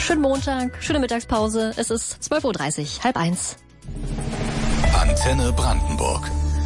Schönen Montag, schöne Mittagspause. Es ist 12.30 Uhr, 12:30. Antenne Brandenburg.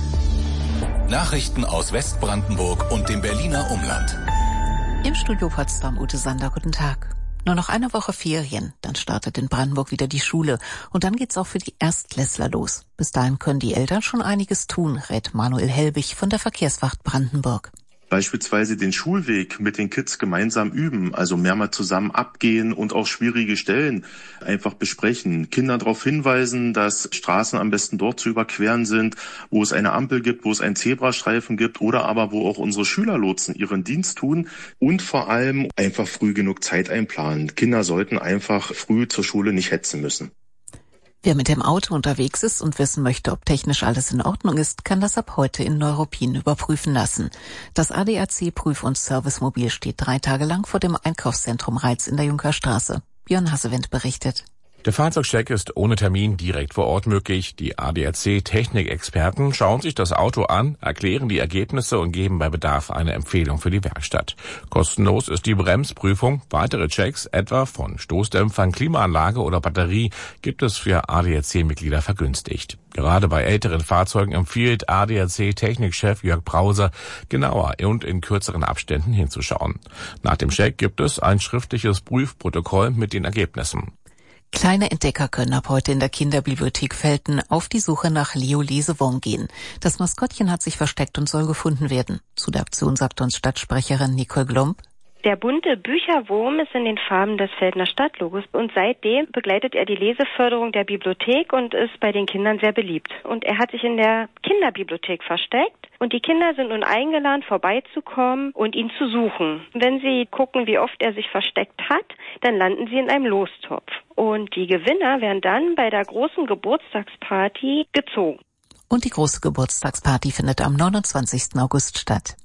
Nachrichten aus Westbrandenburg und dem Berliner Umland. Im Studio Potsdam Ute Sander, guten Tag. Nur noch eine Woche Ferien, dann startet in Brandenburg wieder die Schule und dann geht's auch für die Erstklässler los. Bis dahin können die Eltern schon einiges tun, rät Manuel Helbig von der Verkehrswacht Brandenburg. Beispielsweise den Schulweg mit den Kids gemeinsam üben, also mehrmals zusammen abgehen und auch schwierige Stellen einfach besprechen. Kinder darauf hinweisen, dass Straßen am besten dort zu überqueren sind, wo es eine Ampel gibt, wo es einen Zebrastreifen gibt oder aber wo auch unsere Schülerlotsen ihren Dienst tun und vor allem einfach früh genug Zeit einplanen. Kinder sollten einfach früh zur Schule nicht hetzen müssen. Wer mit dem Auto unterwegs ist und wissen möchte, ob technisch alles in Ordnung ist, kann das ab heute in Neuruppin überprüfen lassen. Das ADAC Prüf- und Servicemobil steht 3 Tage lang vor dem Einkaufszentrum Reiz in der Junkerstraße. Björn Hassewind berichtet. Der Fahrzeugcheck ist ohne Termin direkt vor Ort möglich. Die ADAC-Technikexperten schauen sich das Auto an, erklären die Ergebnisse und geben bei Bedarf eine Empfehlung für die Werkstatt. Kostenlos ist die Bremsprüfung. Weitere Checks, etwa von Stoßdämpfern, Klimaanlage oder Batterie, gibt es für ADAC-Mitglieder vergünstigt. Gerade bei älteren Fahrzeugen empfiehlt ADAC-Technikchef Jörg Brauser, genauer und in kürzeren Abständen hinzuschauen. Nach dem Check gibt es ein schriftliches Prüfprotokoll mit den Ergebnissen. Kleine Entdecker können ab heute in der Kinderbibliothek Velten auf die Suche nach Leo Lesewurm gehen. Das Maskottchen hat sich versteckt und soll gefunden werden. Zu der Aktion sagt uns Stadtsprecherin Nicole Glomb. Der bunte Bücherwurm ist in den Farben des Veltner Stadtlogos und seitdem begleitet er die Leseförderung der Bibliothek und ist bei den Kindern sehr beliebt. Und er hat sich in der Kinderbibliothek versteckt und die Kinder sind nun eingeladen, vorbeizukommen und ihn zu suchen. Wenn sie gucken, wie oft er sich versteckt hat, dann landen sie in einem Lostopf. Und die Gewinner werden dann bei der großen Geburtstagsparty gezogen. Und die große Geburtstagsparty findet am 29. August statt.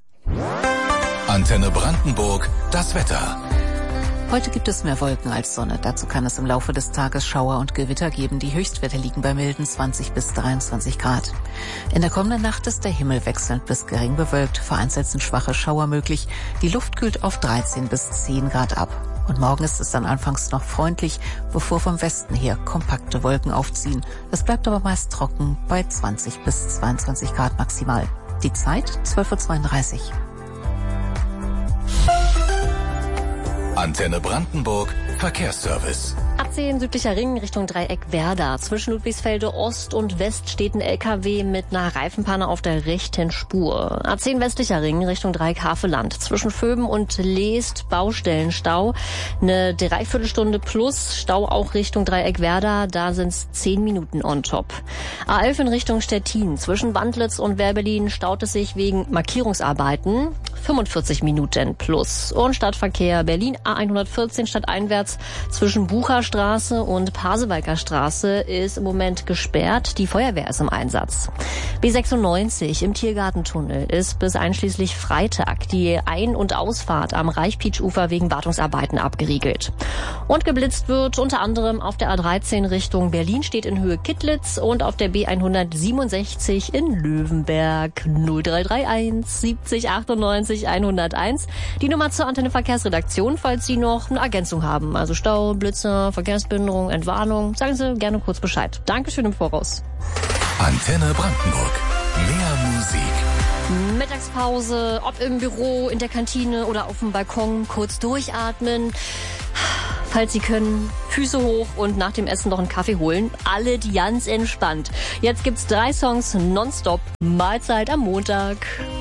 Antenne Brandenburg, das Wetter. Heute gibt es mehr Wolken als Sonne. Dazu kann es im Laufe des Tages Schauer und Gewitter geben. Die Höchstwerte liegen bei milden 20 bis 23 Grad. In der kommenden Nacht ist der Himmel wechselnd bis gering bewölkt. Vereinzelt sind schwache Schauer möglich. Die Luft kühlt auf 13 bis 10 Grad ab. Und morgen ist es dann anfangs noch freundlich, bevor vom Westen her kompakte Wolken aufziehen. Es bleibt aber meist trocken bei 20 bis 22 Grad maximal. Die Zeit 12.32 Uhr. Antenne Brandenburg, Verkehrsservice. A10 südlicher Ring Richtung Dreieck Werder. Zwischen Ludwigsfelde Ost und West steht ein LKW mit einer Reifenpanne auf der rechten Spur. A10 westlicher Ring Richtung Dreieck Haveland. Zwischen Vöben und Leest Baustellenstau. Eine Dreiviertelstunde plus Stau auch Richtung Dreieck Werder. Da sind's 10 Minuten on top. A11 in Richtung Stettin. Zwischen Wandlitz und Werbelin staut es sich wegen Markierungsarbeiten. 45 Minuten plus. Und Stadtverkehr Berlin A114 stadteinwärts zwischen Bucherstraße und Pasewalker Straße ist im Moment gesperrt. Die Feuerwehr ist im Einsatz. B96 im Tiergartentunnel ist bis einschließlich Freitag die Ein- und Ausfahrt am Reichpietsch-Ufer wegen Wartungsarbeiten abgeriegelt. Und geblitzt wird unter anderem auf der A13 Richtung Berlin steht in Höhe Kittlitz und auf der B167 in Löwenberg 0331 70 98 101. Die Nummer zur Antenne Verkehrsredaktion, falls Sie noch eine Ergänzung haben. Also Stau, Blitzer, Verkehrsbehinderung, Entwarnung. Sagen Sie gerne kurz Bescheid. Dankeschön im Voraus. Antenne Brandenburg. Mehr Musik. Mittagspause, ob im Büro, in der Kantine oder auf dem Balkon, kurz durchatmen. Falls Sie können, Füße hoch und nach dem Essen noch einen Kaffee holen. Alle ganz entspannt. Jetzt gibt's 3 Songs nonstop. Mahlzeit am Montag.